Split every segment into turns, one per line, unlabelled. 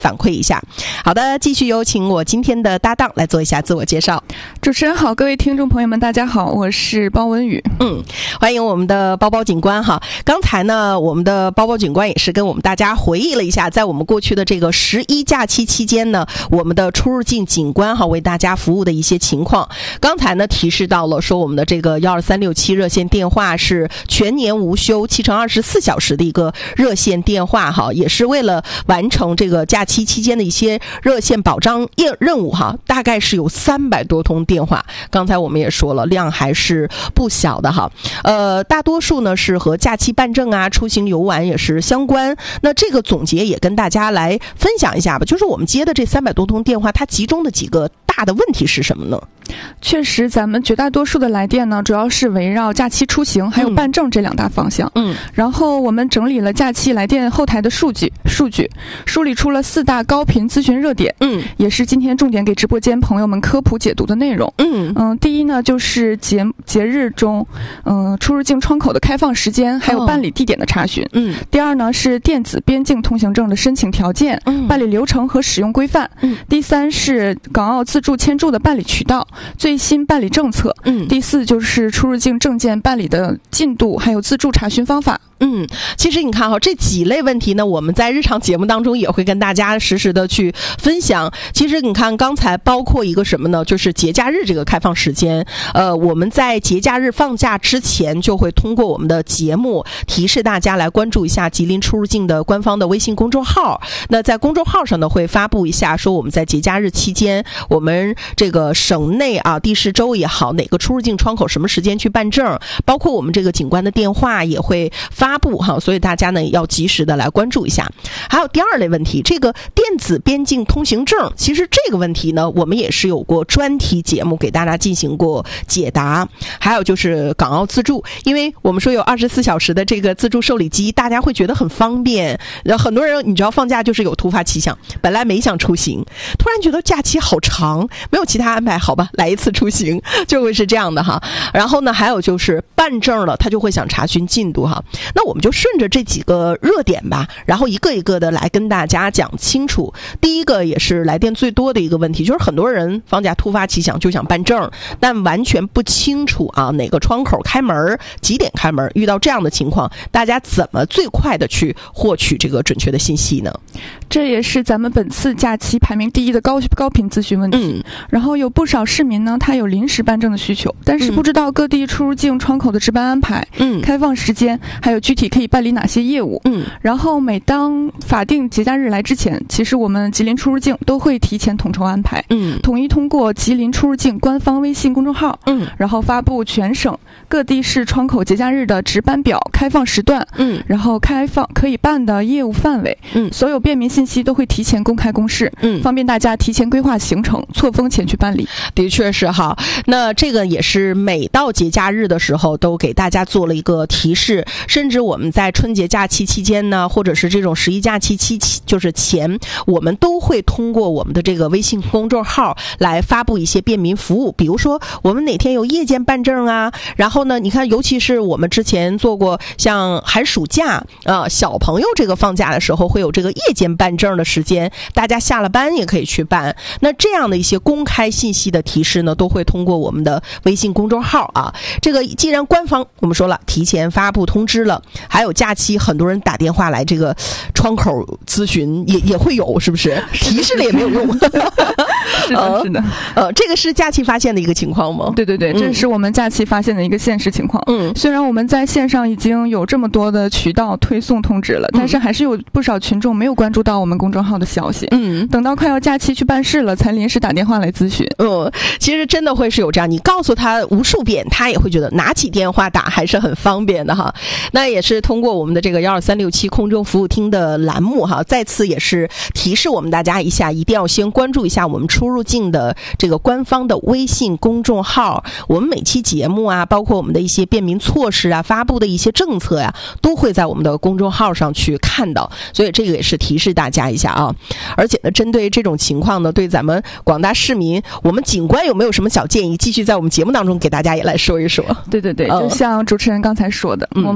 反馈一下。好的，继续有请我今天的搭档来做一下自我介绍。
主持人好，各位听众朋友们大家好，我是包文宇。
欢迎我们的包包警官哈。刚才呢，我们的包包警官也是跟我们大家回忆了一下，在我们过去的这个11假期期间呢，我们的出入境警官哈为大家服务的一些情况。刚才呢提示到了说，我们的这个12367热线电话是全年无休7×24小时的一个热线电话哈，也是为了完成这个假期期间的一些热线保障任务哈，大概是有300多通电话。刚才我们也说了，量还是不小的哈。大多数呢是和假期办证啊、出行游玩也是相关。那这个总结也跟大家来分享一下吧，就是我们接的这300多通电话，它集中的几个大的问题是什么呢？
确实，咱们绝大多数的来电呢，主要是围绕假期出行还有办证这2大方向。然后我们整理了假期来电后台的数据，梳理出了4大高频咨询热点。也是今天重点给直播间朋友们科普解读的内容。第一呢，就是节日中，出入境窗口的开放时间，还有办理地点的查询。第二呢，是电子边境通行证的申请条件、办理流程和使用规范。第三是港澳自助签注的办理渠道、最新办理政策。第四就是出入境证件办理的进度，还有自助查询方法。
其实你看哈，这几类问题呢，我们在日常节目当中也会跟大家实时的去分享。其实你看，刚才包括一个什么呢？就是节假日这个开放时间。我们在节假日放假之前，就会通过我们的节目提示大家来关注一下吉林出入境的官方的微信公众号。那在公众号上呢，会发布一下说我们在节假日期间，我们这个省内啊、地市州也好，哪个出入境窗口什么时间去办证，包括我们这个警官的电话也会发布哈，所以大家呢要及时的来关注一下。还有第二类问题，这个电子边境通行证，其实这个问题呢，我们也是有过专题节目给大家进行过解答。还有就是港澳自助，因为我们说有24小时的这个自助受理机，大家会觉得很方便。然后很多人你知道放假就是有突发奇想，本来没想出行，突然觉得假期好长，没有其他安排，好吧，来一次出行，就会是这样的哈。然后呢，还有就是办证了，他就会想查询进度哈。那我们就顺着这几个热点吧，然后一个一个的来跟大家讲清楚。第一个也是来电最多的一个问题，就是很多人放假突发奇想就想办证，但完全不清楚啊哪个窗口开门、几点开门。遇到这样的情况，大家怎么最快的去获取这个准确的信息呢？
这也是咱们本次假期排名第一的高频咨询问题。然后有不少市民呢，他有临时办证的需求，但是不知道各地出入境窗口的值班安排、开放时间，还有具体可以办理哪些业务。然后每当法定节假日来之前，其实我们吉林出入境都会提前统筹安排，统一通过吉林出入境官方微信公众号，然后发布全省各地市窗口节假日的值班表、开放时段，然后开放可以办的业务范围，所有便民信息都会提前公开公示，方便大家提前规划行程，错峰前去办理。
的确是哈，那这个也是每到节假日的时候都给大家做了一个提示，甚至我们在春节假期期间呢，或者是这种11假期就是前，我们都会通过我们的这个微信公众号来发布一些便民服务，比如说我们哪天有夜间办证啊，然后呢，你看，尤其是我们之前做过像寒暑假小朋友这个放假的时候会有这个夜间办证的时间，大家下了班也可以去办。那这样的一些公开信息的提示呢，都会通过我们的微信公众号啊。这个既然官方我们说了提前发布通知了，还有假期很多人打电话来这个窗口咨询也会有，是不是？提示了也没有用。
是的，是的。
这个是假期发现的一个情况吗？
对对对，这是我们假期发现的一个现实情况。虽然我们在线上已经有这么多的渠道推送通知了，但是还是有不少群众没有关注到我们公众号的消息。等到快要假期去办事了，才临时打电话来咨询。
其实真的会是有这样，你告诉他无数遍，他也会觉得拿起电话打还是很方便的哈。那也是通过我们的这个12367空中服务厅的栏目哈，再次也是提示我们大家一下，一定要先关注一下我们出入境的这个官方的微信公众号。我们每期节目啊，包括我们的一些便民措施啊，发布的一些政策呀，都会在我们的公众号上去看到，所以这个也是提示大家一下啊。而且呢，针对这种情况呢，对咱们广大市民，我们警官有没有什么小建议，继续在我们节目当中给大家也来说一说？
对对对，就像主持人刚才说的，我们也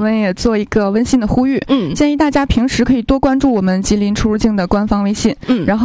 做一个温馨的呼吁，建议大家平时可以多关注我们吉林出入境的官方微信，然后